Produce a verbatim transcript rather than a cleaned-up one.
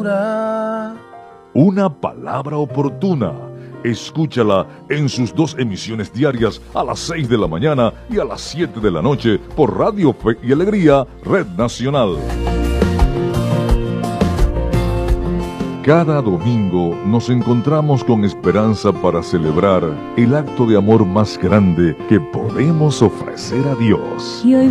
ternura. Una palabra oportuna. Escúchala en sus dos emisiones diarias a las seis de la mañana y a las siete de la noche por Radio Fe y Alegría, Red Nacional. Cada domingo nos encontramos con esperanza para celebrar el acto de amor más grande que podemos ofrecer a Dios.